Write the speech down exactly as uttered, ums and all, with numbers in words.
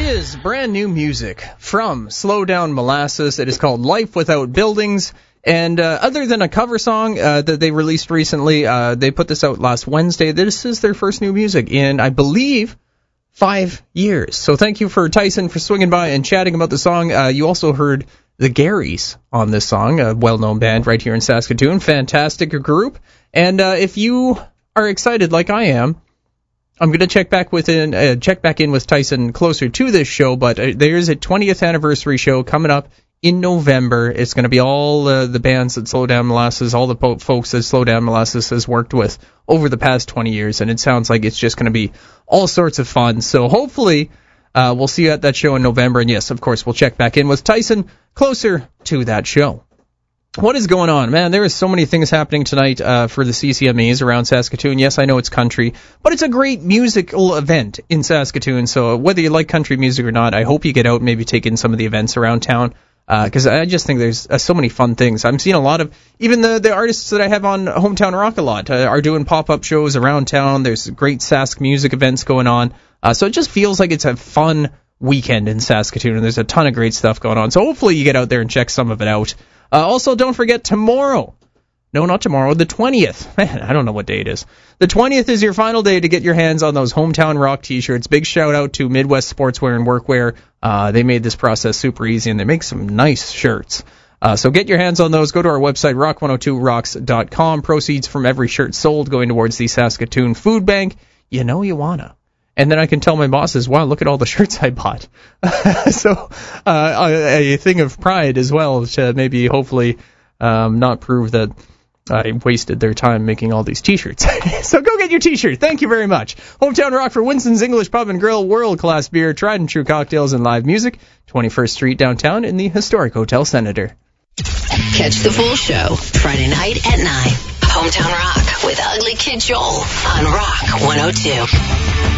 is brand new music from Slowdown Molasses. It is called Life Without Buildings. And uh, other than a cover song uh, that they released recently, uh, they put this out last Wednesday. This is their first new music in, I believe, five years. So thank you for Tyson for swinging by and chatting about the song. Uh, you also heard the Garys on this song, a well-known band right here in Saskatoon. Fantastic group. And uh, if you are excited like I am, I'm going to check back within uh, check back in with Tyson closer to this show, but uh, there's a twentieth anniversary show coming up in November. It's going to be all uh, the bands that Slowdown Molasses, all the po- folks that Slowdown Molasses has worked with over the past twenty years, and it sounds like it's just going to be all sorts of fun. So hopefully uh, we'll see you at that show in November, and yes, of course, we'll check back in with Tyson closer to that show. What is going on? Man, there is so many things happening tonight uh, for the C C M Es around Saskatoon. Yes, I know it's country, but it's a great musical event in Saskatoon. So whether you like country music or not, I hope you get out and maybe take in some of the events around town, because uh, I just think there's uh, so many fun things. I'm seeing a lot of, even the, the artists that I have on Hometown Rock a lot uh, are doing pop-up shows around town. There's great Sask music events going on. Uh, so it just feels like it's a fun weekend in Saskatoon, and there's a ton of great stuff going on. So hopefully you get out there and check some of it out. Uh, also, don't forget tomorrow. No, not tomorrow. The twentieth. Man, I don't know what day it is. The twentieth is your final day to get your hands on those Hometown Rock t-shirts. Big shout out to Midwest Sportswear and Workwear. Uh, they made this process super easy, and they make some nice shirts. Uh, so get your hands on those. Go to our website, rock one oh two rocks dot com. Proceeds from every shirt sold going towards the Saskatoon Food Bank. You know you wanna. And then I can tell my bosses, wow, look at all the shirts I bought. so uh, a, a thing of pride as well to maybe hopefully um, not prove that I wasted their time making all these t-shirts. So go get your t-shirt. Thank you very much. Hometown Rock for Winston's English Pub and Grill, world-class beer, tried and true cocktails, and live music. twenty-first Street downtown in the historic Hotel Senator. Catch the full show Friday night at nine. Hometown Rock with Ugly Kid Joel on Rock one oh two.